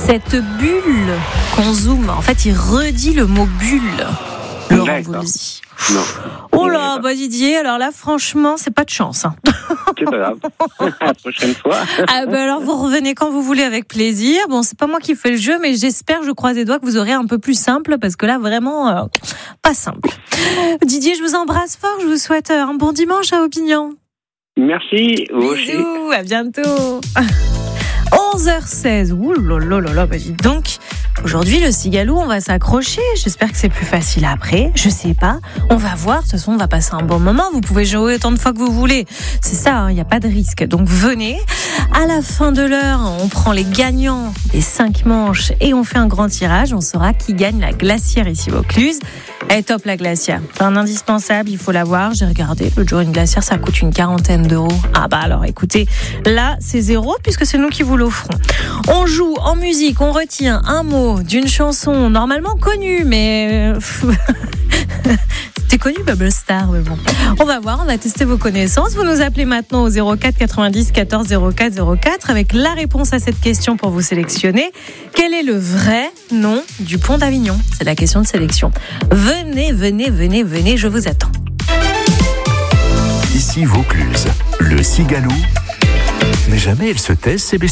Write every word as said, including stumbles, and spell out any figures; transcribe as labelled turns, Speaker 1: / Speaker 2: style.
Speaker 1: Cette bulle qu'on zoome, en fait, il redit le mot bulle. Laurent Voulzy.
Speaker 2: Non.
Speaker 1: Oh là, bah Didier, alors là, franchement, c'est pas de chance. Hein.
Speaker 2: C'est pas grave. La prochaine fois.
Speaker 1: Ah bah alors, vous revenez quand vous voulez avec plaisir. Bon, c'est pas moi qui fais le jeu, mais j'espère, je croise les doigts, que vous aurez un peu plus simple, parce que là, vraiment, euh, pas simple. Didier, je vous embrasse fort, je vous souhaite un bon dimanche à Opinion.
Speaker 2: Merci, vous aussi.
Speaker 1: Bisous, à bientôt. onze heures seize, ouh là là là là, bah dites donc. Aujourd'hui, le Cigalou, on va s'accrocher. J'espère que c'est plus facile après. Je sais pas. On va voir. De toute façon, on va passer un bon moment. Vous pouvez jouer autant de fois que vous voulez. C'est ça, il n'y a pas de risque. Donc, venez. À la fin de l'heure, on prend les gagnants des cinq manches et on fait un grand tirage. On saura qui gagne la glacière ici au Vaucluse. Elle est top, la glacière. C'est un indispensable, il faut l'avoir. J'ai regardé. L'autre jour, une glacière, ça coûte une quarantaine d'euros. Ah bah alors, écoutez, là, c'est zéro puisque c'est nous qui vous l'offrons. On joue en musique, on retient un mot d'une chanson normalement connue, mais c'était connu, Bubble Star, mais bon. On va voir, on va tester vos connaissances. Vous nous appelez maintenant au zéro quatre quatre-vingt-dix quatorze zéro quatre zéro quatre avec la réponse à cette question pour vous sélectionner. Quel est le vrai nom du pont d'Avignon ? C'est la question de sélection. Venez, venez, venez, venez, je vous attends.
Speaker 3: Ici Vaucluse, le Cigalou. Mais jamais elles se taisent, ces bestioles ?